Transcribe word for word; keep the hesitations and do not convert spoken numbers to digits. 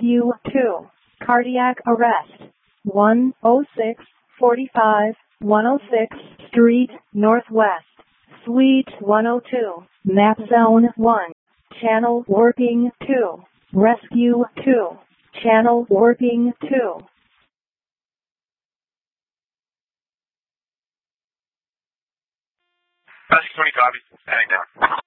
Rescue two. Cardiac arrest. one oh six forty-five one oh six Street, Northwest, Suite one oh two, Map Zone one. Channel working two. Rescue two. Channel working two. Rescue twenty, copy. Heading down.